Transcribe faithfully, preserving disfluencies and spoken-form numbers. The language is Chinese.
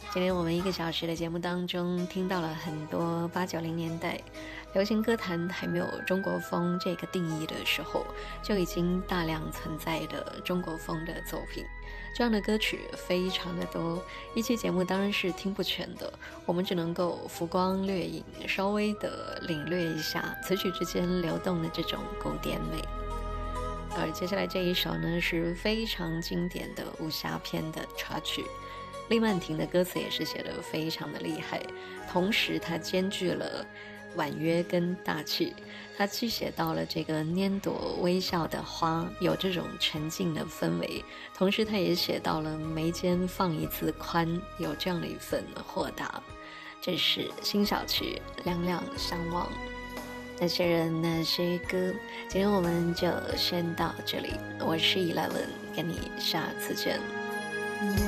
今天我们一个小时的节目当中，听到了很多八九零年代流行歌坛还没有中国风这个定义的时候，就已经大量存在的中国风的作品。这样的歌曲非常的多，一期节目当然是听不全的，我们只能够浮光掠影，稍微的领略一下词曲之间流动的这种古典美。而接下来这一首呢，是非常经典的武侠片的插曲。厉曼婷的歌词也是写得非常的厉害，同时它兼具了婉约跟大气，它既写到了这个拈朵微笑的花有这种沉静的氛围，同时它也写到了眉间放一字宽有这样的一份豁达。这是辛晓琪两两相望。那些人那些歌，今天我们就先到这里，我是 Eleven， 跟你下次见。